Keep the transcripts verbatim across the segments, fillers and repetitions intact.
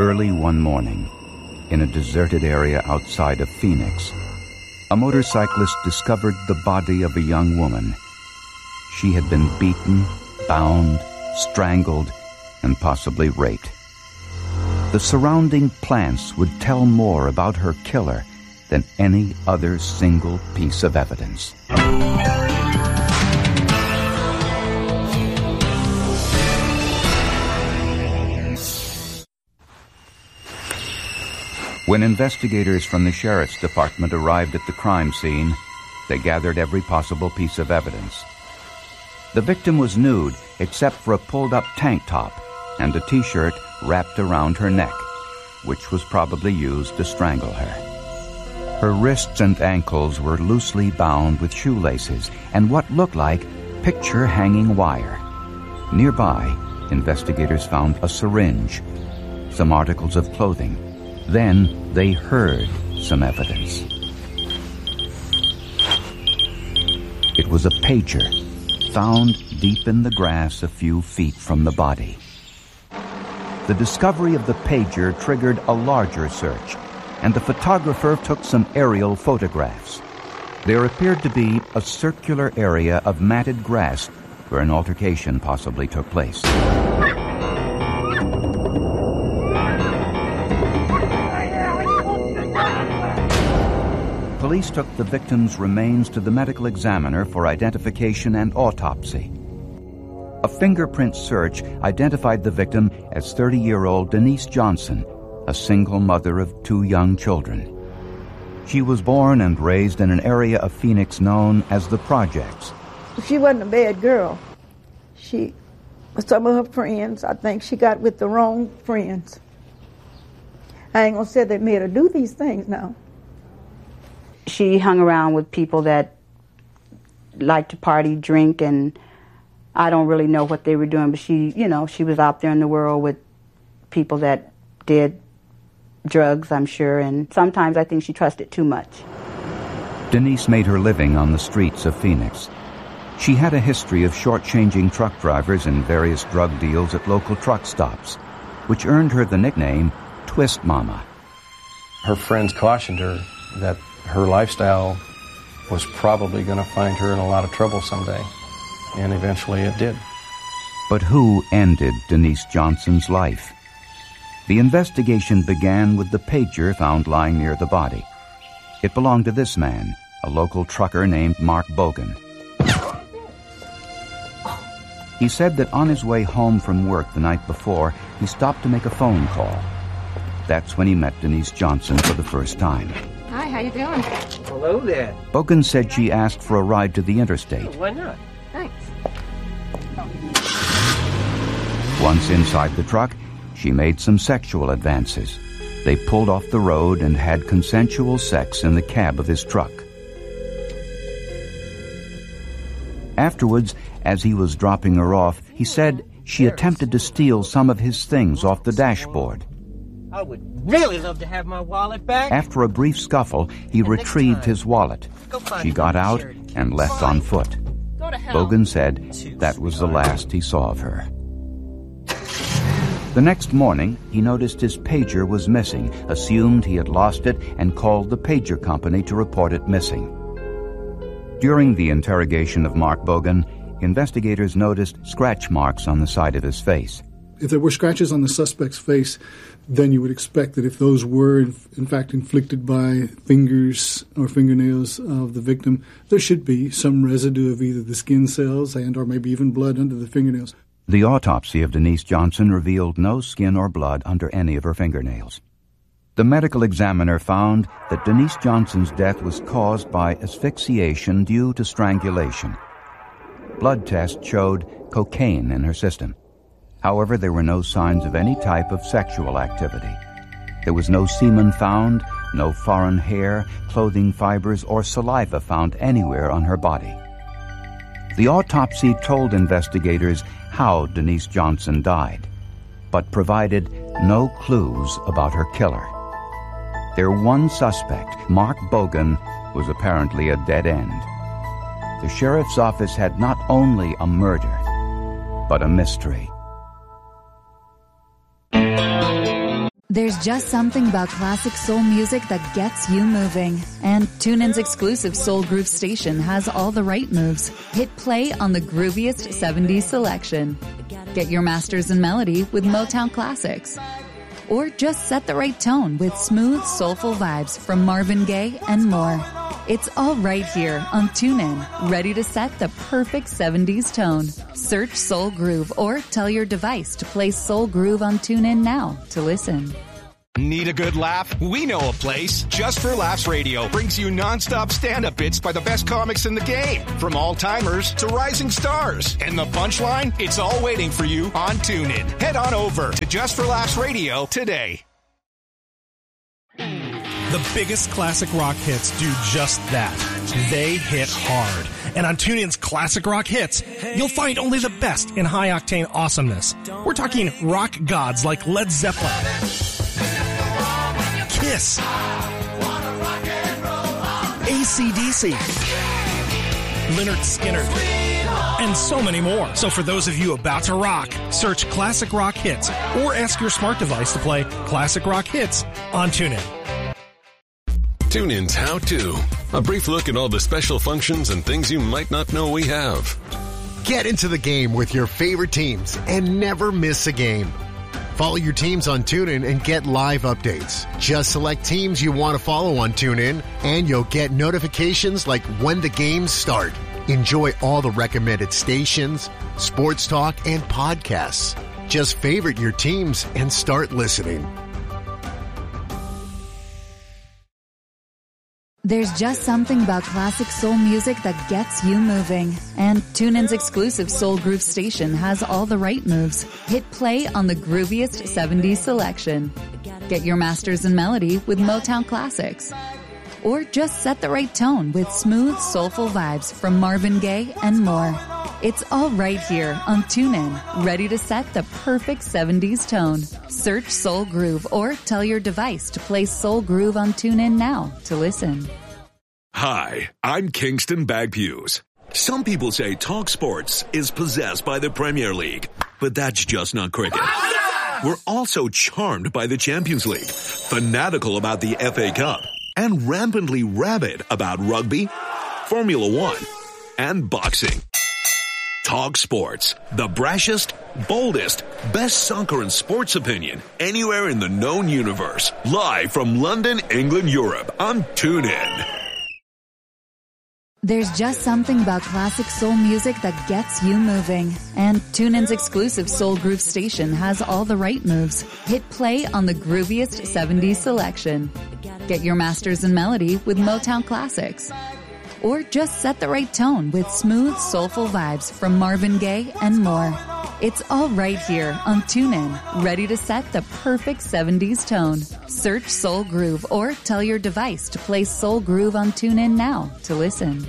Early one morning, in a deserted area outside of Phoenix, a motorcyclist discovered the body of a young woman. She had been beaten, bound, strangled, and possibly raped. The surrounding plants would tell more about her killer than any other single piece of evidence. When investigators from the sheriff's department arrived at the crime scene, they gathered every possible piece of evidence. The victim was nude except for a pulled-up tank top and a T-shirt wrapped around her neck, which was probably used to strangle her. Her wrists and ankles were loosely bound with shoelaces and what looked like picture-hanging wire. Nearby, investigators found a syringe, some articles of clothing. Then they heard some evidence. It was a pager, found deep in the grass a few feet from the body. The discovery of the pager triggered a larger search, and the photographer took some aerial photographs. There appeared to be a circular area of matted grass where an altercation possibly took place. Police took the victim's remains to the medical examiner for identification and autopsy. A fingerprint search identified the victim as thirty-year-old Denise Johnson, a single mother of two young children. She was born and raised in an area of Phoenix known as the Projects. She wasn't a bad girl. She, some of her friends, I think she got with the wrong friends. I ain't gonna say they made her do these things now. She hung around with people that liked to party, drink, and I don't really know what they were doing, but she, you know, she was out there in the world with people that did drugs, I'm sure, and sometimes I think she trusted too much. Denise made her living on the streets of Phoenix. She had a history of shortchanging truck drivers in various drug deals at local truck stops, which earned her the nickname Twist Mama. Her friends cautioned her that her lifestyle was probably going to find her in a lot of trouble someday, and eventually it did. But who ended Denise Johnson's life? The investigation began with the pager found lying near the body. It belonged to this man, a local trucker named Mark Bogan. He said that on his way home from work the night before, he stopped to make a phone call. That's when he met Denise Johnson for the first time. Hi, how you doing? Hello there. Bogan said she asked for a ride to the interstate. Oh, why not? Thanks. Once inside the truck, she made some sexual advances. They pulled off the road and had consensual sex in the cab of his truck. Afterwards, as he was dropping her off, he said she attempted to steal some of his things off the dashboard. I would really love to have my wallet back. After a brief scuffle, he retrieved his wallet. She got out and left on foot. Bogan said that was the last he saw of her. The next morning, he noticed his pager was missing, assumed he had lost it, and called the pager company to report it missing. During the interrogation of Mark Bogan, investigators noticed scratch marks on the side of his face. If there were scratches on the suspect's face, then you would expect that if those were, in fact, inflicted by fingers or fingernails of the victim, there should be some residue of either the skin cells and or maybe even blood under the fingernails. The autopsy of Denise Johnson revealed no skin or blood under any of her fingernails. The medical examiner found that Denise Johnson's death was caused by asphyxiation due to strangulation. Blood tests showed cocaine in her system. However, there were no signs of any type of sexual activity. There was no semen found, no foreign hair, clothing fibers, or saliva found anywhere on her body. The autopsy told investigators how Denise Johnson died, but provided no clues about her killer. Their one suspect, Mark Bogan, was apparently a dead end. The sheriff's office had not only a murder, but a mystery. There's just something about classic soul music that gets you moving. And TuneIn's exclusive Soul Groove station has all the right moves. Hit play on the grooviest seventies selection. Get your masters in melody with Motown classics. Or just set the right tone with smooth, soulful vibes from Marvin Gaye and more. It's all right here on TuneIn, ready to set the perfect seventies tone. Search Soul Groove or tell your device to play Soul Groove on TuneIn now to listen. Need a good laugh? We know a place. Just for Laughs Radio brings you nonstop stand-up bits by the best comics in the game, from all-timers to rising stars. And the punchline? It's all waiting for you on TuneIn. Head on over to Just for Laughs Radio today. The biggest classic rock hits do just that. They hit hard. And on TuneIn's Classic Rock Hits, you'll find only the best in high-octane awesomeness. We're talking rock gods like Led Zeppelin, Kiss, A C D C, Lynyrd Skynyrd, and so many more. So for those of you about to rock, search Classic Rock Hits or ask your smart device to play Classic Rock Hits on TuneIn. TuneIn's How To. A brief look at all the special functions and things you might not know we have. Get into the game with your favorite teams and never miss a game. Follow your teams on TuneIn and get live updates. Just select teams you want to follow on TuneIn, and you'll get notifications like when the games start. Enjoy all the recommended stations, sports talk, and podcasts. Just favorite your teams and start listening. There's just something about classic soul music that gets you moving. And TuneIn's exclusive Soul Groove station has all the right moves. Hit play on the grooviest seventies selection. Get your masters in melody with Motown classics. Or just set the right tone with smooth, soulful vibes from Marvin Gaye and more. It's all right here on TuneIn, ready to set the perfect seventies tone. Search Soul Groove or tell your device to play Soul Groove on TuneIn now to listen. Hi, I'm Kingston Bagpues. Some people say Talk Sports is possessed by the Premier League, but that's just not cricket. We're also charmed by the Champions League, fanatical about the F A Cup, and rampantly rabid about rugby, Formula One, and boxing. Talk Sports, the brashest, boldest, best soccer and sports opinion anywhere in the known universe. Live from London, England, Europe on TuneIn. There's just something about classic soul music that gets you moving. And TuneIn's exclusive Soul Groove station has all the right moves. Hit play on the grooviest seventies selection. Get your masters in melody with Motown classics. Or just set the right tone with smooth, soulful vibes from Marvin Gaye and more. It's all right here on TuneIn, ready to set the perfect seventies tone. Search Soul Groove or tell your device to play Soul Groove on TuneIn now to listen.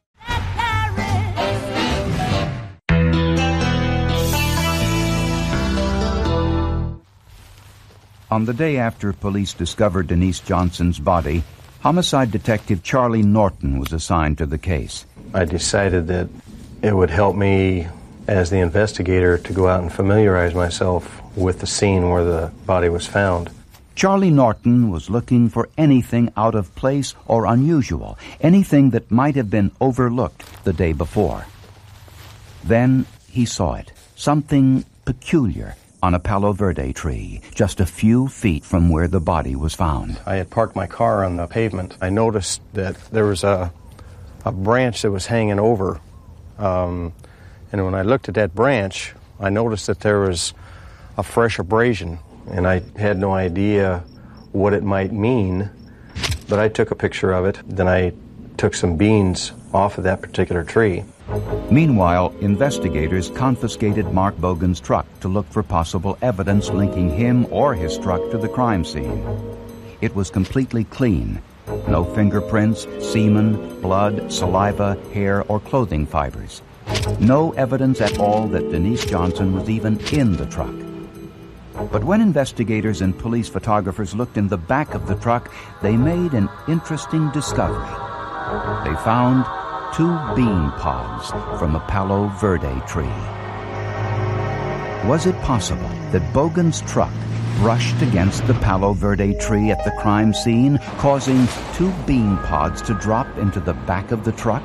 On the day after police discovered Denise Johnson's body, homicide detective Charlie Norton was assigned to the case. I decided that it would help me as the investigator to go out and familiarize myself with the scene where the body was found. Charlie Norton was looking for anything out of place or unusual, anything that might have been overlooked the day before. Then he saw it, something peculiar on a Palo Verde tree, just a few feet from where the body was found. I had parked my car on the pavement. I noticed that there was a, a branch that was hanging over, um, and when I looked at that branch, I noticed that there was a fresh abrasion, and I had no idea what it might mean, but I took a picture of it. Then I took some beans off of that particular tree. Meanwhile, investigators confiscated Mark Bogan's truck to look for possible evidence linking him or his truck to the crime scene. It was completely clean. No fingerprints, semen, blood, saliva, hair, or clothing fibers. No evidence at all that Denise Johnson was even in the truck. But when investigators and police photographers looked in the back of the truck, they made an interesting discovery. They found two bean pods from a Palo Verde tree. Was it possible that Bogan's truck brushed against the Palo Verde tree at the crime scene, causing two bean pods to drop into the back of the truck?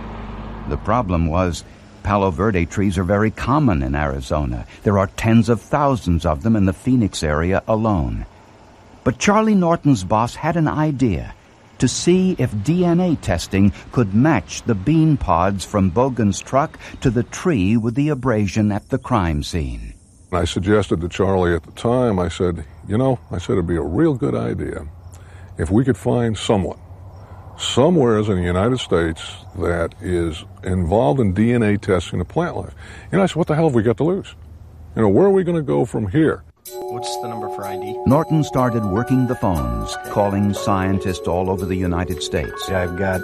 The problem was, Palo Verde trees are very common in Arizona. There are tens of thousands of them in the Phoenix area alone. But Charlie Norton's boss had an idea to see if D N A testing could match the bean pods from Bogan's truck to the tree with the abrasion at the crime scene. I suggested to Charlie at the time, I said, you know, I said it'd be a real good idea if we could find someone, somewhere in the United States that is involved in D N A testing of plant life. And I said, what the hell have we got to lose? You know, where are we going to go from here? What's the number for I D? Norton started working the phones, calling scientists all over the United States. I've got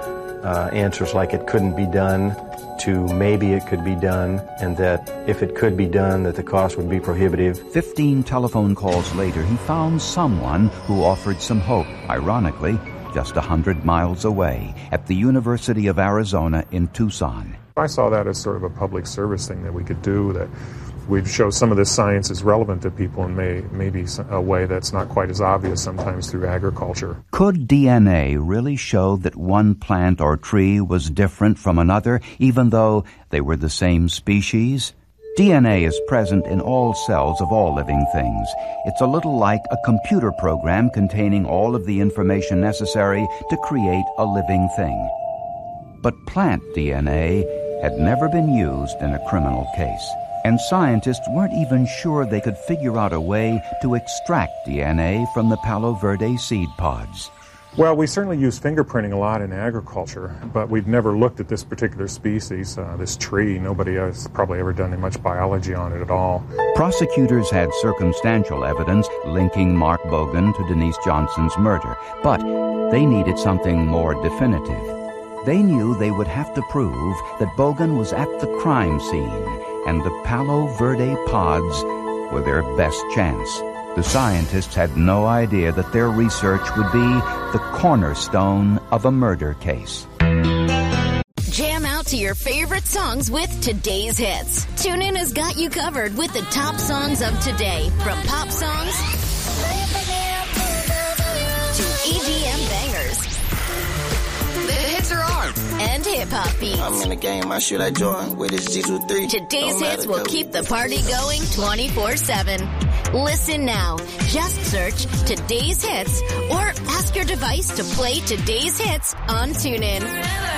uh, answers like it couldn't be done to maybe it could be done, and that if it could be done, that the cost would be prohibitive. Fifteen telephone calls later, he found someone who offered some hope, ironically, just a hundred miles away, at the University of Arizona in Tucson. I saw that as sort of a public service thing that we could do, that we'd show some of this science is relevant to people in may, maybe a way that's not quite as obvious sometimes through agriculture. Could D N A really show that one plant or tree was different from another, even though they were the same species? D N A is present in all cells of all living things. It's a little like a computer program containing all of the information necessary to create a living thing. But plant D N A had never been used in a criminal case, and scientists weren't even sure they could figure out a way to extract D N A from the Palo Verde seed pods. Well, we certainly use fingerprinting a lot in agriculture, but we've never looked at this particular species, uh, this tree. Nobody has probably ever done much biology on it at all. Prosecutors had circumstantial evidence linking Mark Bogan to Denise Johnson's murder, but they needed something more definitive. They knew they would have to prove that Bogan was at the crime scene, and the Palo Verde pods were their best chance. The scientists had no idea that their research would be the cornerstone of a murder case. Jam out to your favorite songs with today's hits. TuneIn has got you covered with the top songs of today, from pop songs to E D M bangers. The hits are on, and hip-hop beats. I'm in the game, I shoot like Jordan with his G two three. Today's hits will keep the party going twenty-four seven. Listen now. Just search Today's Hits or ask your device to play Today's Hits on TuneIn.